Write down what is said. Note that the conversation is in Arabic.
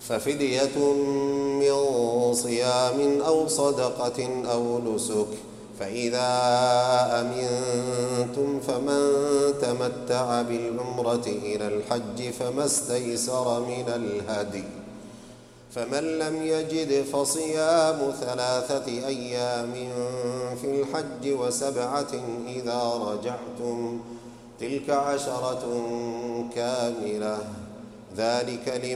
ففدية من صيام أو صدقة أو نسك، فإذا أمنتم فمن تمتع بالعمرة إلى الحج فما استيسر من الهدي، فمن لم يجد فصيام 3 أيام في الحج و7 إذا رجعتم، تلك 10 كاملة، ذلك